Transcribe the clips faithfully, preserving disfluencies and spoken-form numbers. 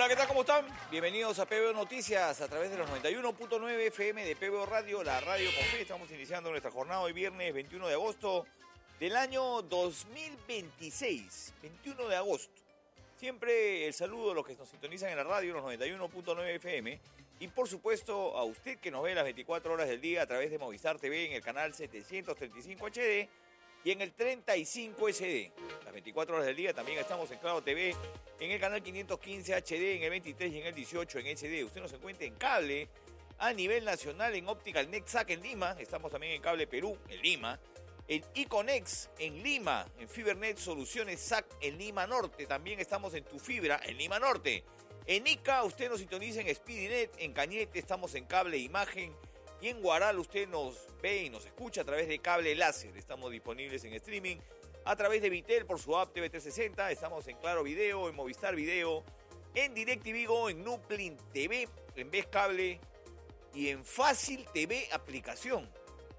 ¿qué tal? ¿Cómo están? Bienvenidos a P B O Noticias a través de los noventa y uno punto nueve F M de P B O Radio, la radio con fe. Estamos iniciando nuestra jornada hoy viernes veintiuno de agosto del año dos mil veintiséis. veintiuno de agosto. Siempre el saludo a los que nos sintonizan en la radio, los noventa y uno punto nueve F M. Y por supuesto a usted que nos ve las veinticuatro horas del día a través de Movistar T V en el canal setecientos treinta y cinco H D y en el treinta y cinco S D. Las veinticuatro horas del día también estamos en Claro T V, en el canal quinientos quince H D, en el veintitrés y en el dieciocho en S D. Usted nos encuentra en cable a nivel nacional en Optical Nexac en Lima. Estamos también en Cable Perú en Lima. En Iconex en Lima, en Fibernet Soluciones S A C en Lima Norte. También estamos en Tu Fibra en Lima Norte. En Ica usted nos sintoniza en SpeedyNet. En Cañete estamos en Cable Imagen. Y en Guaral usted nos ve y nos escucha a través de Cable Láser. Estamos disponibles en streaming a través de Vitel por su app T V trescientos sesenta. Estamos en Claro Video, en Movistar Video, en DirecTV, en Nuplin T V, en Ves Cable y en Fácil T V aplicación.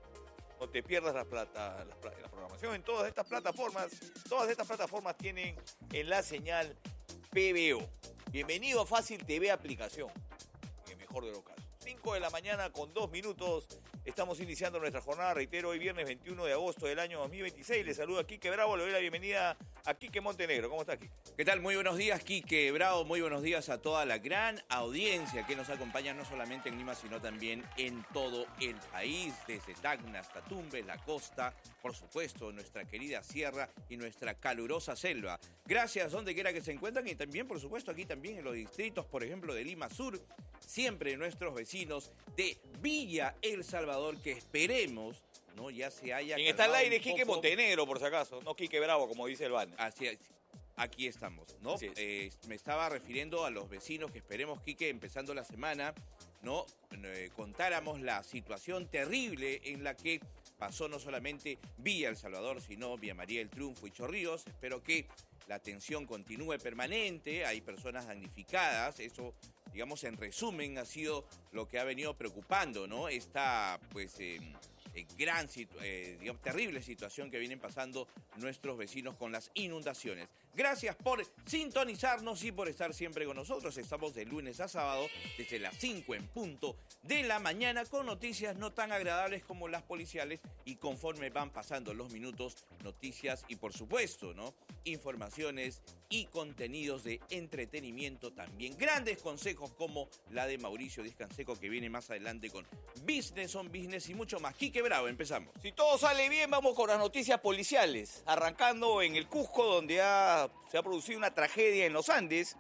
No te pierdas la, plata, la, la programación en todas estas plataformas. Todas estas plataformas tienen en la señal P B O. Bienvenido a Fácil T V aplicación, en el mejor de los casos. cinco de la mañana con dos minutos. Estamos iniciando nuestra jornada, reitero, hoy viernes veintiuno de agosto del año dos mil veintiséis. Les saluda Quique Bravo, le doy la bienvenida a Quique Montenegro. ¿Cómo está, Quique? ¿Qué tal? Muy buenos días, Quique Bravo. Muy buenos días a toda la gran audiencia que nos acompaña no solamente en Lima, sino también en todo el país, desde Tacna hasta Tumbes, la costa, por supuesto, nuestra querida sierra y nuestra calurosa selva. Gracias donde quiera que se encuentran y también, por supuesto, aquí también en los distritos, por ejemplo, de Lima Sur, siempre nuestros vecinos de Villa El Salvador, que esperemos no ya se haya... Quien está al aire, Quique Montenegro, por si acaso, no Quique Bravo, como dice el banner. Así es. Aquí estamos, ¿no? Sí. Eh, me estaba refiriendo a los vecinos que esperemos, Quique, empezando la semana, ¿no? Eh, contáramos la situación terrible en la que pasó no solamente Villa El Salvador, sino Villa María del Triunfo y Chorrillos. Espero que la atención continúe permanente, hay personas damnificadas, eso, digamos, en resumen, ha sido lo que ha venido preocupando, ¿no? Esta, pues... Eh, Eh, gran, eh, digamos, terrible situación que vienen pasando nuestros vecinos con las inundaciones. Gracias por sintonizarnos y por estar siempre con nosotros. Estamos de lunes a sábado desde las cinco en punto de la mañana con noticias no tan agradables como las policiales y conforme van pasando los minutos, noticias y por supuesto, ¿no? Informaciones y contenidos de entretenimiento también. Grandes consejos como la de Mauricio Díaz Canseco que viene más adelante con Business on Business y mucho más. Quique Bravo, empezamos. Si todo sale bien, vamos con las noticias policiales. Arrancando en el Cusco, donde ha, se ha producido una tragedia en los Andes.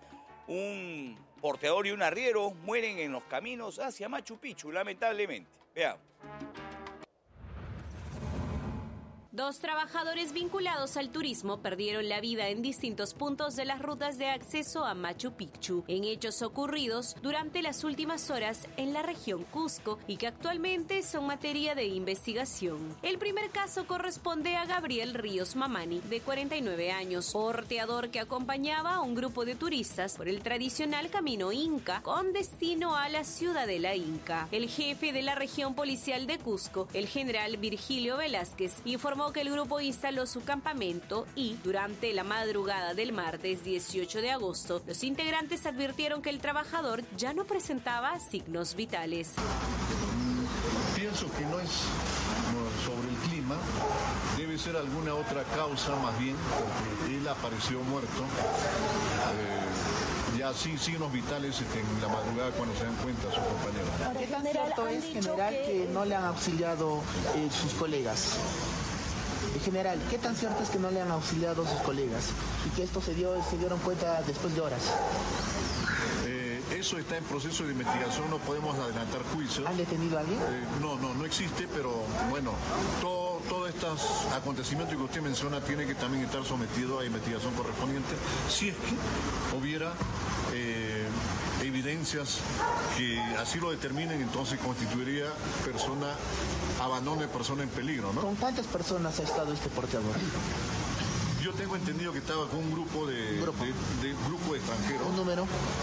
Un porteador y un arriero mueren en los caminos hacia Machu Picchu, lamentablemente. Veamos. Dos trabajadores vinculados al turismo perdieron la vida en distintos puntos de las rutas de acceso a Machu Picchu, en hechos ocurridos durante las últimas horas en la región Cusco y que actualmente son materia de investigación. El primer caso corresponde a Gabriel Ríos Mamani, de cuarenta y nueve años, porteador que acompañaba a un grupo de turistas por el tradicional camino Inca con destino a la Ciudadela Inca. El jefe de la región policial de Cusco, el general Virgilio Velázquez, informó que el grupo instaló su campamento y, durante la madrugada del martes dieciocho de agosto, los integrantes advirtieron que el trabajador ya no presentaba signos vitales. Pienso que no es no, sobre el clima, debe ser alguna otra causa más bien, porque él apareció muerto. Eh, ya sí, signos vitales este, en la madrugada cuando se dan cuenta sus compañeros. ¿Qué tan cierto es, general, que no le han auxiliado eh, sus colegas? En general, ¿qué tan cierto es que no le han auxiliado sus colegas y que esto se dio, se dieron cuenta después de horas? Eh, eso está en proceso de investigación, no podemos adelantar juicios. ¿Han detenido a alguien? Eh, no, no, no existe, pero bueno, todo, todos estos acontecimientos que usted menciona tienen que también estar sometidos a investigación correspondiente, si es que hubiera eh, evidencias que así lo determinen, entonces constituiría persona abandono de persona en peligro, ¿no? ¿Con cuántas personas ha estado este porteador? Yo tengo entendido que estaba con un grupo de, ¿Grupo? de, de grupo de extranjeros. ¿Un número? Eh, más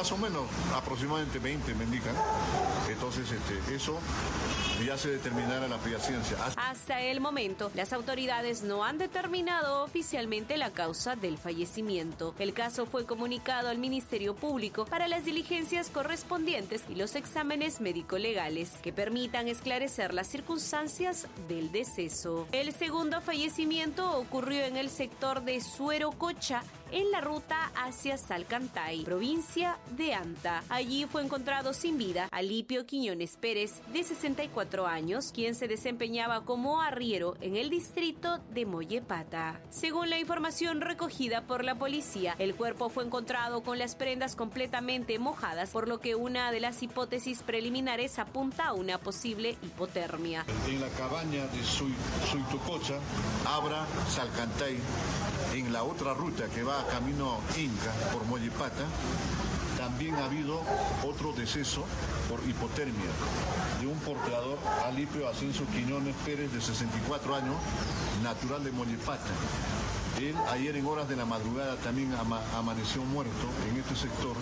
más o menos, aproximadamente veinte me indican. Entonces, este, eso ya se determinará la ciencia. Hasta el momento, las autoridades no han determinado oficialmente la causa del fallecimiento. El caso fue comunicado al Ministerio Público para las diligencias correspondientes y los exámenes médico-legales que permitan esclarecer las circunstancias del deceso. El segundo fallecimiento ocurrió en el sector de Suerococha, en la ruta hacia Salcantay, provincia de Anta. Allí fue encontrado sin vida Alipio Quiñones Pérez, de sesenta y cuatro años, quien se desempeñaba como arriero en el distrito de Mollepata. Según la información recogida por la policía, el cuerpo fue encontrado con las prendas completamente mojadas, por lo que una de las hipótesis preliminares apunta a una posible hipotermia. En la cabaña de Suitococha, Abra, Salcantay, en la otra ruta que va a camino Inca por Mollepata, también ha habido otro deceso por hipotermia de un porteador, Alipio Ascenso Quiñones Pérez, de sesenta y cuatro años, natural de Mollepata. Él ayer en horas de la madrugada también ama, amaneció muerto en este sector.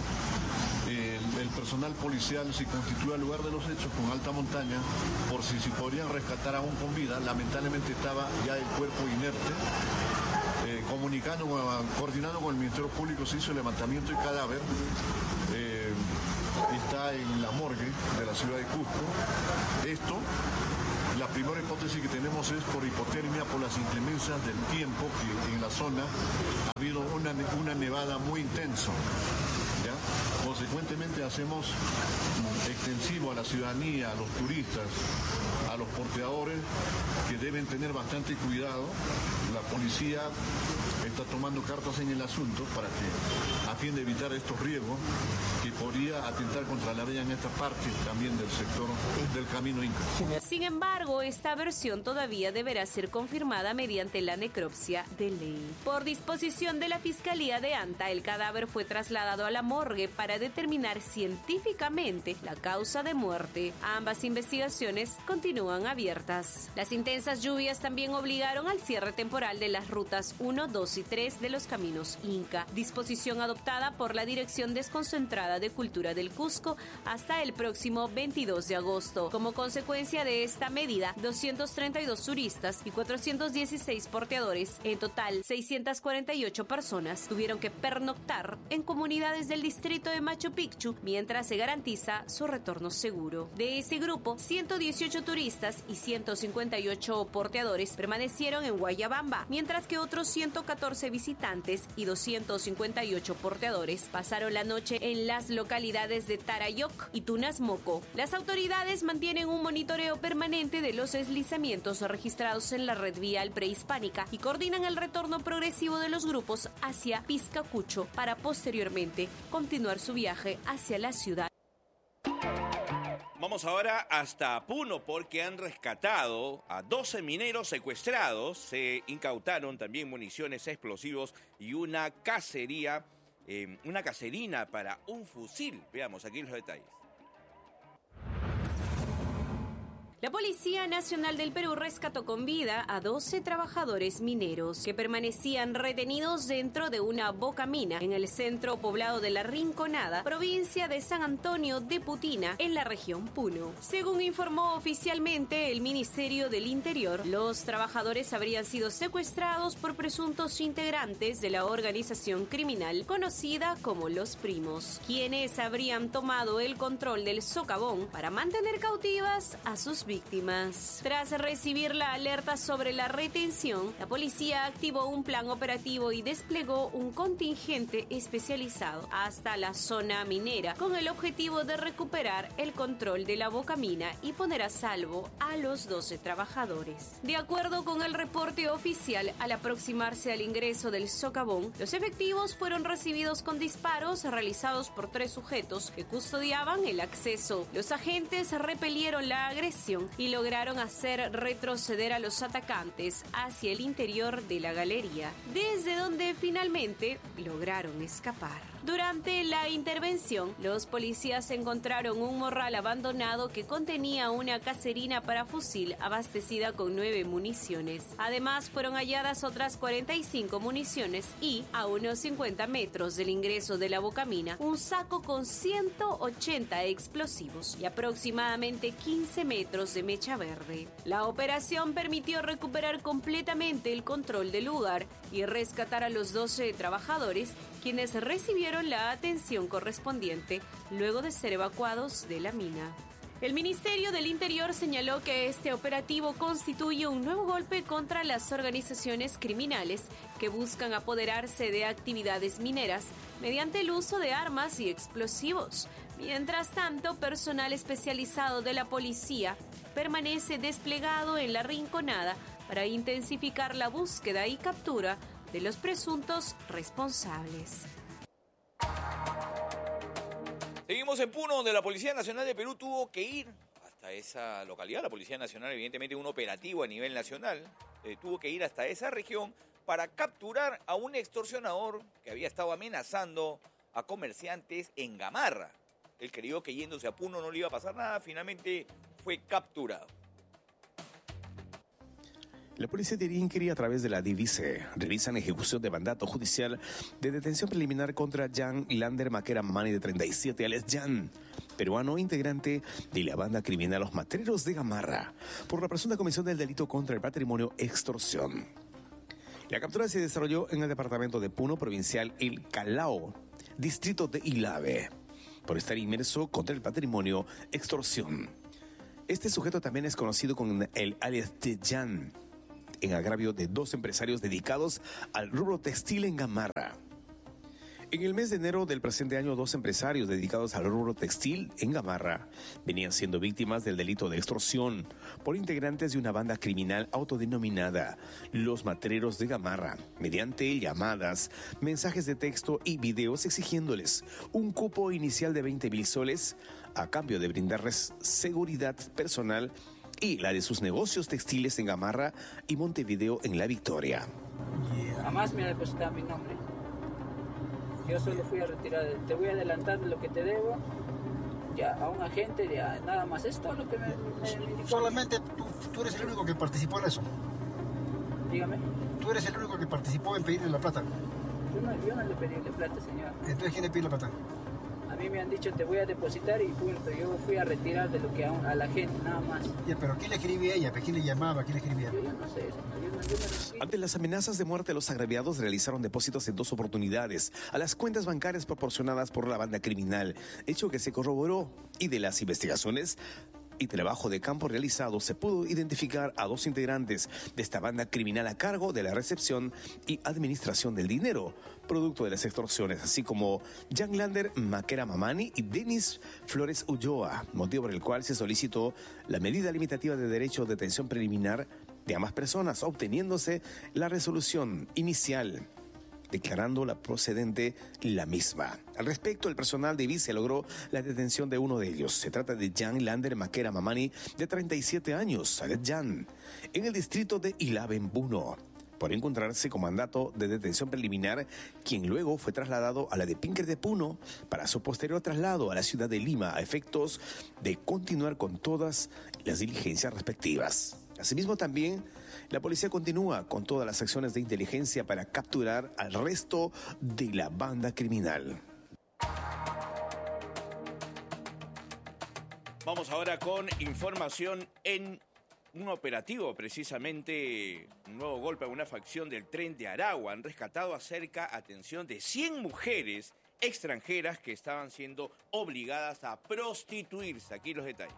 El, el personal policial se constituyó al lugar de los hechos con alta montaña por si se podrían rescatar aún con vida. Lamentablemente estaba ya el cuerpo inerte. Eh, comunicando, coordinando con el Ministerio Público, se hizo el levantamiento de cadáver. Eh, está en la morgue de la ciudad de Cusco. Esto, la primera hipótesis que tenemos es por hipotermia, por las inclemencias del tiempo, que en la zona ha habido una, una nevada muy intensa. ¿Ya? Consecuentemente hacemos extensivo a la ciudadanía, a los turistas, a los porteadores, que deben tener bastante cuidado. La policía está tomando cartas en el asunto para que, a fin de evitar estos riesgos que podría atentar contra la vida en esta parte también del sector del camino Inca. Sin embargo, esta versión todavía deberá ser confirmada mediante la necropsia de ley. Por disposición de la Fiscalía de Anta, el cadáver fue trasladado a la morgue para determinar científicamente la causa de muerte. Ambas investigaciones continúan abiertas. Las intensas lluvias también obligaron al cierre temporal de las rutas uno, dos y tres de los caminos Inca, disposición adoptada por la Dirección Desconcentrada de Cultura del Cusco hasta el próximo veintidós de agosto. Como consecuencia de esta medida, doscientos treinta y dos turistas y cuatrocientos dieciséis porteadores, en total seiscientas cuarenta y ocho personas, tuvieron que pernoctar en comunidades del distrito de Machu Picchu mientras se garantiza su retorno seguro. De ese grupo, ciento dieciocho turistas y ciento cincuenta y ocho porteadores permanecieron en Guayabamba, mientras que otros ciento catorce visitantes y doscientos cincuenta y ocho porteadores pasaron la noche en las localidades de Tarayoc y Tunasmoco. Las autoridades mantienen un monitoreo permanente de los deslizamientos registrados en la red vial prehispánica y coordinan el retorno progresivo de los grupos hacia Piscacucho para posteriormente continuar su viaje hacia la ciudad. Vamos ahora hasta Puno porque han rescatado a doce mineros secuestrados. Se incautaron también municiones, explosivos y una cacería, eh, una cacerina para un fusil. Veamos aquí los detalles. La Policía Nacional del Perú rescató con vida a doce trabajadores mineros que permanecían retenidos dentro de una bocamina en el centro poblado de La Rinconada, provincia de San Antonio de Putina, en la región Puno. Según informó oficialmente el Ministerio del Interior, los trabajadores habrían sido secuestrados por presuntos integrantes de la organización criminal conocida como Los Primos, quienes habrían tomado el control del socavón para mantener cautivas a sus víctimas. víctimas. Tras recibir la alerta sobre la retención, la policía activó un plan operativo y desplegó un contingente especializado hasta la zona minera con el objetivo de recuperar el control de la bocamina y poner a salvo a los doce trabajadores. De acuerdo con el reporte oficial, al aproximarse al ingreso del socavón, los efectivos fueron recibidos con disparos realizados por tres sujetos que custodiaban el acceso. Los agentes repelieron la agresión operación y lograron hacer retroceder a los atacantes hacia el interior de la galería, desde donde finalmente lograron escapar. Durante la intervención, los policías encontraron un morral abandonado que contenía una caserina para fusil abastecida con nueve municiones. Además, fueron halladas otras cuarenta y cinco municiones y, a unos cincuenta metros del ingreso de la Bocamina, un saco con ciento ochenta explosivos y aproximadamente quince metros de mecha verde. La operación permitió recuperar completamente el control del lugar y rescatar a los doce trabajadores, quienes recibieron la atención correspondiente luego de ser evacuados de la mina. El Ministerio del Interior señaló que este operativo constituye un nuevo golpe contra las organizaciones criminales que buscan apoderarse de actividades mineras mediante el uso de armas y explosivos. Mientras tanto, personal especializado de la policía permanece desplegado en la Rinconada para intensificar la búsqueda y captura de los presuntos responsables. Seguimos en Puno, donde la Policía Nacional de Perú tuvo que ir hasta esa localidad. La Policía Nacional, evidentemente, un operativo a nivel nacional, eh, tuvo que ir hasta esa región para capturar a un extorsionador que había estado amenazando a comerciantes en Gamarra. Él creyó que yéndose a Puno no le iba a pasar nada, finalmente fue capturado. La policía de Irinquiri, a través de la Divice, realizan ejecución de mandato judicial de detención preliminar contra Jan Lander Maquera Mamani, de treinta y siete, alias Jan, peruano integrante de la banda criminal Los Matreros de Gamarra, por la presunta comisión del delito contra el patrimonio extorsión. La captura se desarrolló en el departamento de Puno, provincial El Callao, distrito de Ilave, por estar inmerso contra el patrimonio extorsión. Este sujeto también es conocido con el alias de Jan, en agravio de dos empresarios dedicados al rubro textil en Gamarra. En el mes de enero del presente año, dos empresarios dedicados al rubro textil en Gamarra venían siendo víctimas del delito de extorsión por integrantes de una banda criminal autodenominada Los Matreros de Gamarra, mediante llamadas, mensajes de texto y videos exigiéndoles un cupo inicial de veinte mil soles a cambio de brindarles seguridad personal y la de sus negocios textiles en Gamarra y Montevideo en La Victoria. Jamás me ha depositado mi nombre. Yo solo fui a retirar, te voy a adelantar lo que te debo, ya a un agente, ya nada más. Es todo lo que me, me, me indicó. Solamente tú, tú eres el único que participó en eso. Dígame. Tú eres el único que participó en pedirle la plata. Yo no, yo no le pedí la plata, señor. Entonces, ¿quién le pide la plata? A mí me han dicho, te voy a depositar y punto. Yo fui a retirar de lo que a, a la gente, nada más. Ya, pero ¿quién le escribía a ella? ¿Quién le llamaba? ¿Quién le escribía? Yo, yo no sé, señor. Yo no, yo no Ante las amenazas de muerte, los agraviados realizaron depósitos en dos oportunidades a las cuentas bancarias proporcionadas por la banda criminal, hecho que se corroboró, y de las investigaciones y trabajo de campo realizado se pudo identificar a dos integrantes de esta banda criminal a cargo de la recepción y administración del dinero, producto de las extorsiones, así como Jan Lander Maquera Mamani y Denis Flores Ulloa, motivo por el cual se solicitó la medida limitativa de derecho de detención preliminar de ambas personas, obteniéndose la resolución inicial, declarando la procedente la misma. Al respecto, el personal de Vice logró la detención de uno de ellos. Se trata de Jan Lander Maquera Mamani, de treinta y siete años, alias Jan, en el distrito de Ilave, en Puno, por encontrarse con mandato de detención preliminar, quien luego fue trasladado a la de Pinker de Puno para su posterior traslado a la ciudad de Lima a efectos de continuar con todas las diligencias respectivas. Asimismo, también la policía continúa con todas las acciones de inteligencia para capturar al resto de la banda criminal. Vamos ahora con información en un operativo, precisamente un nuevo golpe a una facción del Tren de Aragua. Han rescatado a cerca, atención, de cien mujeres extranjeras que estaban siendo obligadas a prostituirse. Aquí los detalles.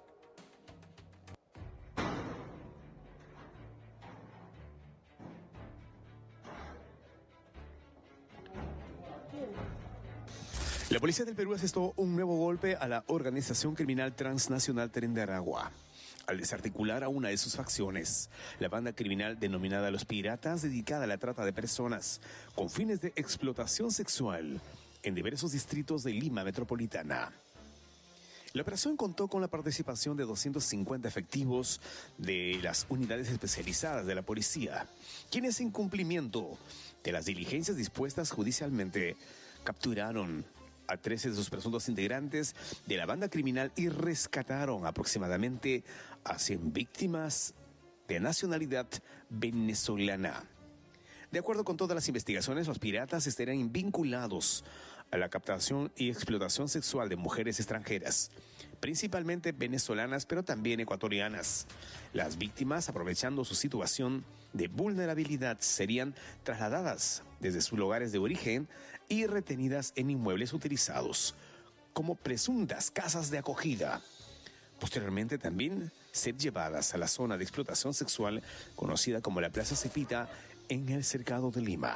La policía del Perú asestó un nuevo golpe a la organización criminal transnacional Tren de Aragua, al desarticular a una de sus facciones, la banda criminal denominada Los Piratas, dedicada a la trata de personas con fines de explotación sexual en diversos distritos de Lima metropolitana. La operación contó con la participación de doscientos cincuenta efectivos de las unidades especializadas de la policía, quienes en cumplimiento de las diligencias dispuestas judicialmente capturaron a trece de sus presuntos integrantes de la banda criminal y rescataron aproximadamente a cien víctimas de nacionalidad venezolana. De acuerdo con todas las investigaciones, los piratas estarían vinculados a la captación y explotación sexual de mujeres extranjeras, principalmente venezolanas, pero también ecuatorianas. Las víctimas, aprovechando su situación de vulnerabilidad, serían trasladadas desde sus lugares de origen y retenidas en inmuebles utilizados como presuntas casas de acogida. Posteriormente también ser llevadas a la zona de explotación sexual conocida como la Plaza Cepita en el Cercado de Lima.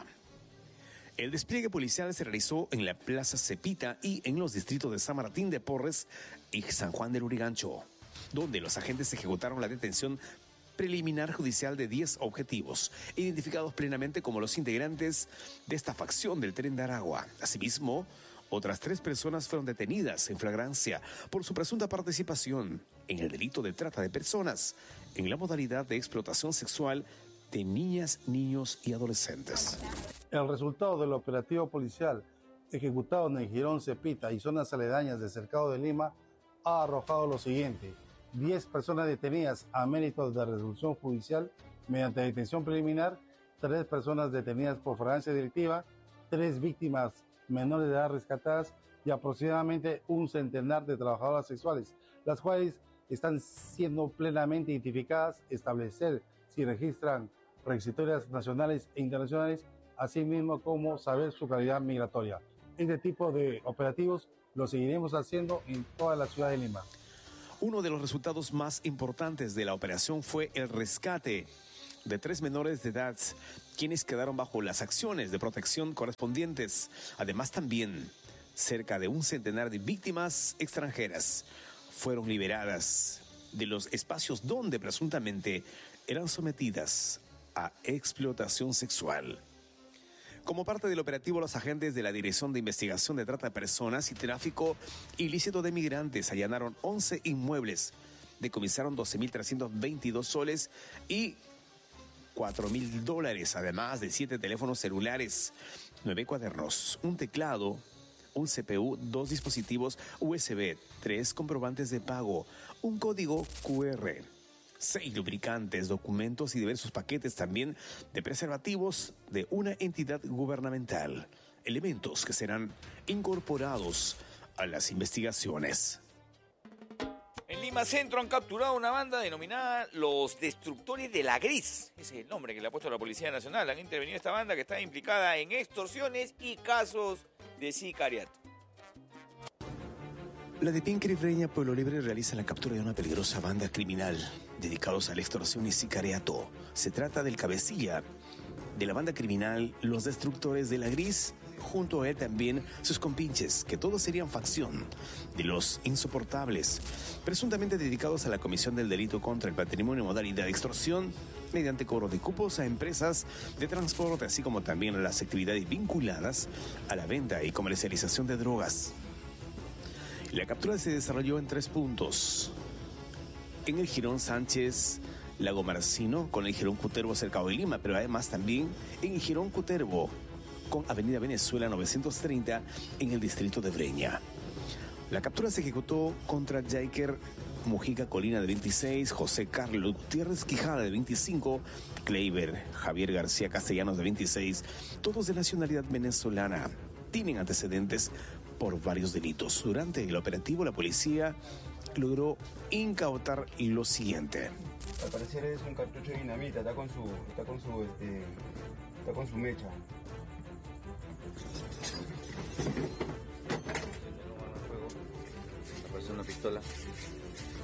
El despliegue policial se realizó en la Plaza Cepita y en los distritos de San Martín de Porres y San Juan del Urigancho, donde los agentes ejecutaron la detención preliminar judicial de diez objetivos, identificados plenamente como los integrantes de esta facción del Tren de Aragua. Asimismo, otras tres personas fueron detenidas en flagrancia por su presunta participación en el delito de trata de personas, en la modalidad de explotación sexual de niñas, niños y adolescentes. El resultado del operativo policial ejecutado en el Jirón Cepita y zonas aledañas del Cercado de Lima ha arrojado lo siguiente: diez personas detenidas a méritos de resolución judicial mediante detención preliminar, tres personas detenidas por flagrancia delictiva, tres víctimas menores de edad rescatadas y aproximadamente un centenar de trabajadoras sexuales, las cuales están siendo plenamente identificadas, establecer si registran requisitorias nacionales e internacionales, así mismo como saber su calidad migratoria. Este tipo de operativos lo seguiremos haciendo en toda la ciudad de Lima. Uno de los resultados más importantes de la operación fue el rescate de tres menores de edad, quienes quedaron bajo las acciones de protección correspondientes. Además, también cerca de un centenar de víctimas extranjeras fueron liberadas de los espacios donde presuntamente eran sometidas a explotación sexual. Como parte del operativo, los agentes de la Dirección de Investigación de Trata de Personas y Tráfico Ilícito de Migrantes allanaron once inmuebles, decomisaron doce mil trescientos veintidós soles y cuatro mil dólares, además de siete teléfonos celulares, nueve cuadernos, un teclado, un C P U, dos dispositivos U S B, tres comprobantes de pago, un código Q R, seis lubricantes, documentos y diversos paquetes también de preservativos de una entidad gubernamental, elementos que serán incorporados a las investigaciones. En Lima Centro han capturado una banda denominada Los Destructores de la Gris. Ese es el nombre que le ha puesto la Policía Nacional. Han intervenido esta banda que está implicada en extorsiones y casos de sicariato. La de Pinque Breña, Pueblo Libre, realiza la captura de una peligrosa banda criminal dedicados a la extorsión y sicariato. Se trata del cabecilla de la banda criminal Los Destructores de la Gris, junto a él también sus compinches, que todos serían facción de los insoportables, presuntamente dedicados a la comisión del delito contra el patrimonio en modalidad de extorsión mediante cobro de cupos a empresas de transporte, así como también a las actividades vinculadas a la venta y comercialización de drogas. La captura se desarrolló en tres puntos: en el Jirón Sánchez Lago Marcino, con el Jirón Cutervo Cercado de Lima, pero además también en el Jirón Cutervo con Avenida Venezuela novecientos treinta en el distrito de Breña. La captura se ejecutó contra Jaiker Mujica Colina de veintiséis, José Carlos Gutiérrez Quijada de veinticinco, Kleiber Javier García Castellanos de veintiséis, todos de nacionalidad venezolana. Tienen antecedentes por varios delitos. Durante el operativo, la policía logró incautar lo siguiente. Al parecer es un cartucho de dinamita, está con su, está con su, este, está con su mecha. Aparece una pistola.